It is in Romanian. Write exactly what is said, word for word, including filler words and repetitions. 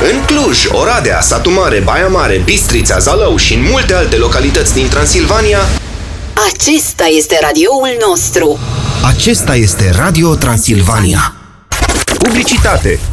În Cluj, Oradea, Satu Mare, Baia Mare, Bistrița, Zalău și în multe alte localități din Transilvania. Acesta este radioul nostru. Acesta este Radio Transilvania. Publicitate.